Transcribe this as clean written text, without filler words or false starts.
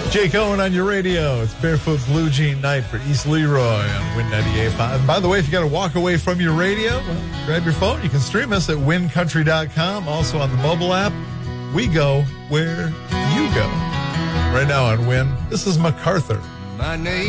Jake Owen on your radio. It's Barefoot Blue Jean Night for East Leroy on Win 98.5. And by the way, if you got to walk away from your radio, well, grab your phone. You can stream us at wincountry.com. Also on the mobile app. We go where you go. Right now on Win, this is MacArthur. My name